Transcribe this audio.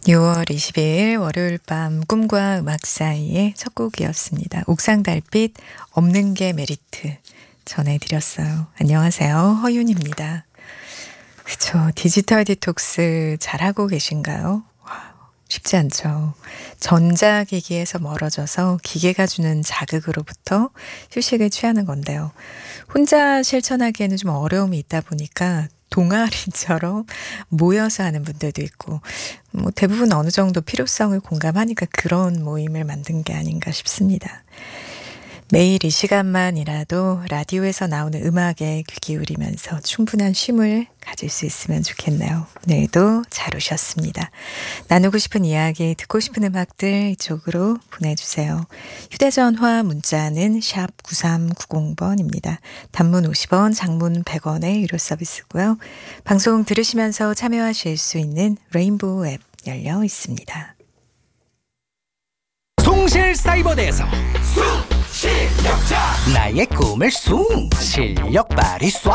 6월 22일 월요일 밤 꿈과 음악 사이의 첫 곡이었습니다. 옥상 달빛 없는 게 메리트 전해드렸어요. 안녕하세요. 허윤입니다. 그쵸. 디지털 디톡스 잘하고 계신가요? 와, 쉽지 않죠. 전자기기에서 멀어져서 기계가 주는 자극으로부터 휴식을 취하는 건데요. 혼자 실천하기에는 좀 어려움이 있다 보니까 동아리처럼 모여서 하는 분들도 있고 대부분 어느 정도 필요성을 공감하니까 그런 모임을 만든 게 아닌가 싶습니다. 매일 이 시간만이라도 라디오에서 나오는 음악에 귀 기울이면서 충분한 쉼을 가질 수 있으면 좋겠네요. 오늘도 잘 오셨습니다. 나누고 싶은 이야기, 듣고 싶은 음악들 이쪽으로 보내주세요. 휴대전화 문자는 샵 9390번입니다. 단문 50원, 장문 100원의 유료 서비스고요. 방송 들으시면서 참여하실 수 있는 레인보우 앱 열려 있습니다. 송실사이버대에서 실력자 나의 꿈을 숭 실력 발휘 쏴